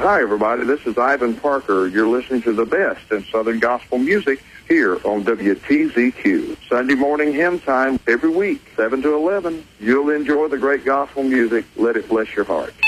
Hi, everybody. This is Ivan Parker. You're listening to the best in Southern gospel music here on WTZQ. Sunday morning hymn time every week, 7 to 11. You'll enjoy the great gospel music. Let it bless your heart.